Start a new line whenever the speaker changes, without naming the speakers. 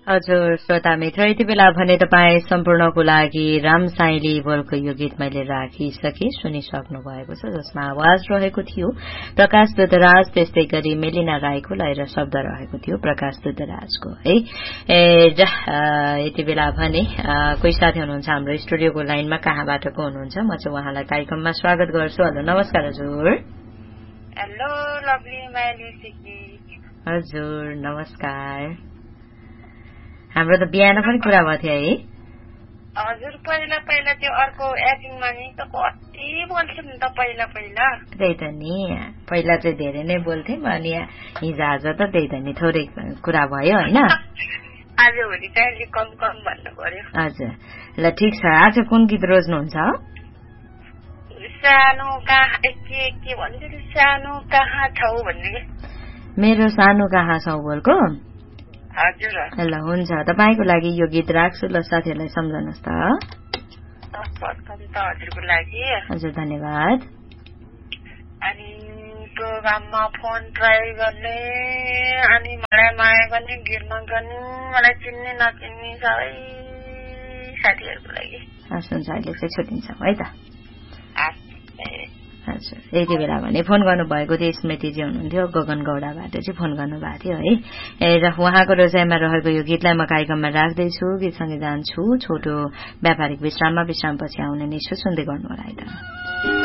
हजुर श्रोता मित्र, यति बेला भने तपाईँ सम्पूर्णको लागि राम साइली बोलको यो गीत मैले राखिसके सुनिसक्नु भएको छ, जसमा आवाज रहेको थियो प्रकाश दुधराज, त्यस्तै गरी मेलिना राईको लय र शब्द रहेको थियो प्रकाश दुधराजको है। यति बेला भने कोही साथी हुनुहुन्छ हाम्रो स्टुडियोको लाइनमा, कहाँबाट को हुनुहुन्छ? म चाहिँ उहाँलाई कार्यक्रममा स्वागत गर्छु। हेलो नमस्कार हजुर।
हेलो लभली माइली सिकी।
हजुर नमस्कार। हाम्रो त बिहान पनि कुरा भएको थियो है?
हजुर पहिला त्यो अर्को एक्टिङमा नि त कति बोल्थ्यो नि त पहिला।
त्यही त नि, पहिला चाहिँ धेरै नै बोल्थ्यौँ, अनि हिजो त त्यही त नि थोरै कुरा भयो होइन।
आजभोलि चाहिँ अलिक कम भन्नु पर्यो।
हजुर ल ठिक छ। आज कुन गीत रोज्नुहुन्छ?
सानो कहाँ के भन्छ सानो कहाँ छौ भन्ने के?
मेरो सानो कहाँ छौ बोलको?
हजुर
ल हुन्छ, तपाईँको लागि यो गीत राख्छु। ल साथीहरूलाई सम्झनुहोस् त।
हजुरको लागि
हजुर धन्यवाद।
अनि प्रोग्राममा फोन ट्राई गर्ने, अनि मलाई माया गर्ने, गिरमा गर्ने, मलाई चिन्ने नचिन्ने सबै साथीहरूको लागि।
हस् हुन्छ, अहिले चाहिँ छुट्टिन्छौँ है त। हजुर यति बेला भने फोन गर्नुभएको थियो स्मृतिजी हुनुहुन्थ्यो, गगन गौडाबाट चाहिँ फोन गर्नुभएको थियो है। र उहाँको रोजाइमा रहेको यो गीतलाई म कार्यक्रममा राख्दैछु। गीतसँगै जान्छु छोटो व्यापारिक विश्राममा। विश्रामपछि आउने नै छु, सुन्दै गर्नु होला है त।